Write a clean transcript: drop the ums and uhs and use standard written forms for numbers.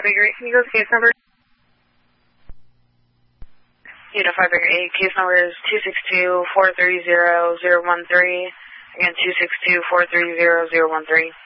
Baker 8, can you go to case number? Unit 5 Baker 8, case number is 262-430-013. Again, 262-430-013.